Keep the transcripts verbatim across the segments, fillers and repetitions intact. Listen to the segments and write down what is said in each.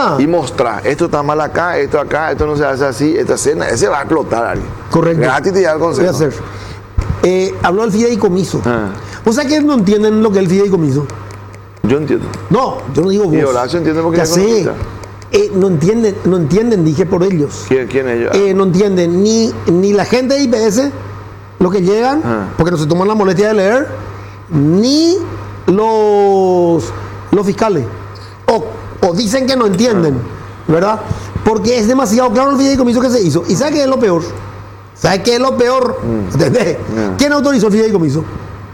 Ah. Y mostrar, esto está mal acá, esto acá, esto no se hace así, esta escena, ese va a explotar a alguien. Correcto. Gratis te da el Voy a consejo. hacer. Eh, habló del fideicomiso. Ah. ¿Vos sabés que no entienden lo que es el fideicomiso? Yo entiendo. No, yo no digo vos. Y Horacio entiende porque ya es sé. economista. Eh, no entienden, no entienden, dije por ellos. ¿Quién, quién es ellos? Eh, no entienden ni, ni la gente de I P S, lo que llegan, Ah. porque no se toman la molestia de leer, ni los, los fiscales. O, o dicen que no entienden, ¿verdad? Porque es demasiado claro el fideicomiso que se hizo. ¿Y sabe qué es lo peor? ¿Sabe qué es lo peor? Mm. ¿Entendés? Mm. ¿Quién autorizó el fideicomiso?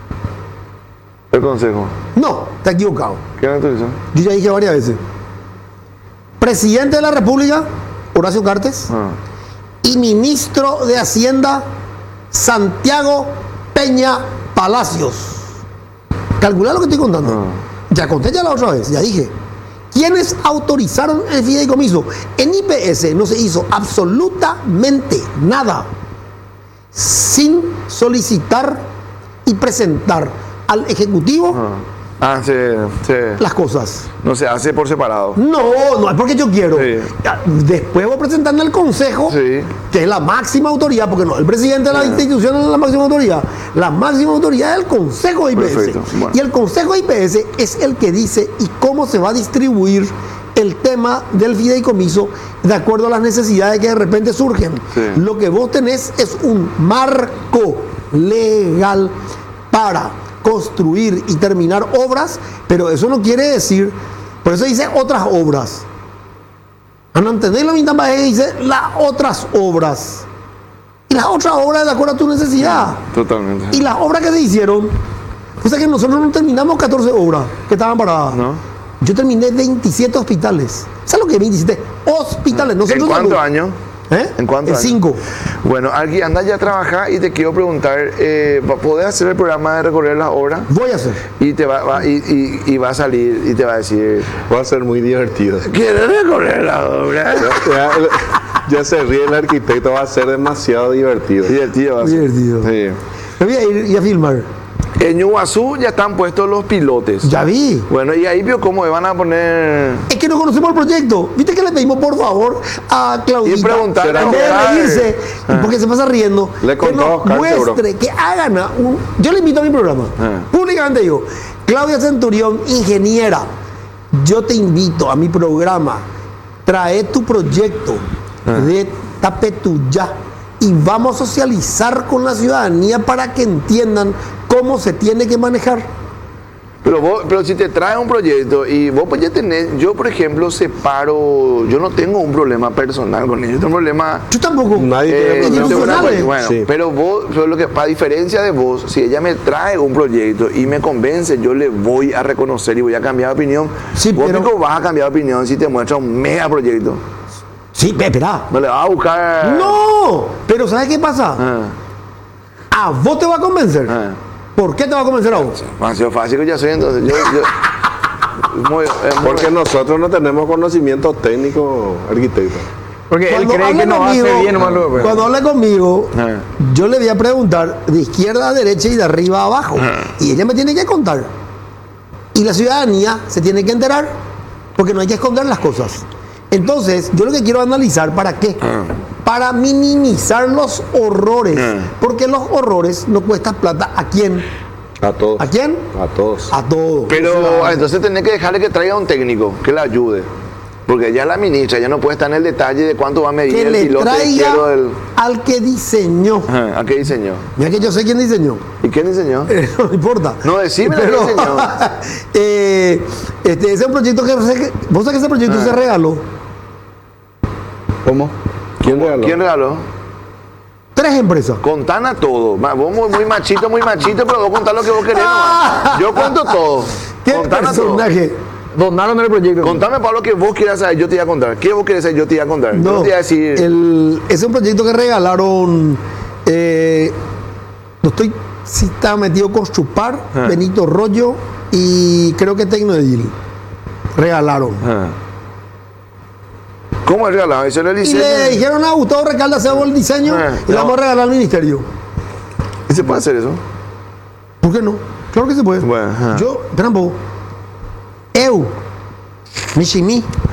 El consejo. No, está equivocado. ¿Quién autorizó? Yo ya dije varias veces. Presidente de la República, Horacio Cartes, Ah. y ministro de Hacienda, Santiago Peña Palacios. Calculá lo que estoy contando. Ah. Ya conté ya la otra vez, ya dije. ¿Quiénes autorizaron el fideicomiso? En I P S no se hizo absolutamente nada sin solicitar y presentar al Ejecutivo Ah, ah sí, sí. las cosas. No se hace por separado. No, no es porque yo quiero. Sí. Ya, después voy presentando al Consejo, Sí. que es la máxima autoridad, porque no, el presidente de la Sí. institución no es la máxima autoridad. La máxima autoridad es el Consejo de I P S. Perfecto, bueno. Y el Consejo de I P S es el que dice y cómo se va a distribuir el tema del fideicomiso de acuerdo a las necesidades que de repente surgen. Sí. Lo que vos tenés es un marco legal para construir y terminar obras, pero eso no quiere decir, por eso dice otras obras. ¿A no entender la mitad más dice las otras obras? Y las otras obras de acuerdo a tu necesidad. Totalmente. Y las obras que se hicieron, o sea que nosotros no terminamos catorce obras que estaban paradas. ¿No? Yo terminé veintisiete hospitales. ¿Sabes lo que es veintisiete hospitales? ¿En Nosotros cuántos salud. años? ¿Eh? ¿En cuántos años? cinco. Bueno, aquí anda ya a trabajar y te quiero preguntar, eh, ¿podés hacer el programa de recorrer las obras? Voy a hacer. Y te va, va- y, y- y va a salir y te va a decir, Va a ser muy divertido. ¿quieres recorrer la obra? Ya, ya se ríe el arquitecto, va a ser demasiado divertido. Divertido va a ser. Divertido. Sí. Me voy a ir y a filmar. En Iguazú ya están puestos los pilotes. Ya vi. Bueno, y ahí vio cómo van a poner... Es que no conocemos el proyecto. ¿Viste que le pedimos por favor a Claudita? Y preguntarle en a vez de Oscar. reírse, y porque se pasa riendo, Le que contó a nos Oscar, muestre, seguro. que hagan a un... Yo le invito a mi programa. Ah. Públicamente digo, Claudia Centurión, ingeniera, yo te invito a mi programa. Trae tu proyecto Ah. de Tapetuyá y vamos a socializar con la ciudadanía para que entiendan cómo se tiene que manejar. Pero vos, pero si te traes un proyecto y vos pues ya tenés, yo por ejemplo separo, yo no tengo un problema personal con ellos, tengo un problema... Yo tampoco. Nadie eh, tiene yo tengo una- institucionales. bueno, Sí. pero vos, pero lo que, a diferencia de vos, si ella me trae un proyecto y me convence, yo le voy a reconocer y voy a cambiar de opinión. Sí, vos pero- Pico, vas a cambiar de opinión si te muestra un mega proyecto. Sí, ve, espera. No le vas a buscar... No, pero ¿sabes qué pasa? Ah, A vos te va a convencer. ah. ¿Por qué te va a convencer a vos? Demasiado fácil que ya soy entonces. Yo, yo- muy- es muy- Porque nosotros no tenemos conocimiento técnico, arquitecto. Porque él cree hable que no va a hacer conmigo- bien nomás lo que- Cuando hable conmigo, Ah. yo le voy a preguntar de izquierda a derecha y de arriba a abajo. Y ella me tiene que contar. Y la ciudadanía se tiene que enterar. Porque no hay que esconder las cosas. Entonces, yo lo que quiero analizar, ¿para qué? Para minimizar los horrores. Ah. Porque los horrores no cuestan plata. ¿A quién? A todos. ¿A quién? A todos. A todos. Pero ah, entonces tenés que dejarle que traiga un técnico que la ayude. Porque ella es la ministra, ella no puede estar en el detalle de cuánto va a medir Que el le piloto traiga izquierdo del... al que diseñó. Ajá, ¿a qué diseñó? Mira que yo sé quién diseñó. ¿Y quién diseñó? Eh, no importa. No, decime lo que Pero, diseñó. eh, este, ese es un proyecto que... ¿Vos sabés que ese proyecto Ah. se regaló? ¿Cómo? ¿Quién regaló? ¿Quién regaló? Tres empresas. Contana todo. Ma- Vos muy, muy machito, muy machito, pero vos contá lo que vos querés nomás. Yo cuento todo. ¿Qué Contana personaje? Donaron el proyecto. todo. Contame para lo que vos quieras saber, yo te voy a contar. ¿Qué vos querés saber? Yo te voy a contar. Yo No, te voy a decir... el, ese es un proyecto que regalaron... eh, no estoy... Si está metido con Chupar, Ah. Benito Rollo y creo que Tecnoedil. Regalaron. Ah. ¿Cómo es regalado? Eso era el Y diseño. le dijeron a Gustavo Recalde hacemos el diseño Ah, y le no. vamos a regalar al ministerio. ¿Y se puede hacer eso? ¿Por qué no? Claro que se puede. Bueno, ajá. Yo, espera un poco. Eu, Mishimi,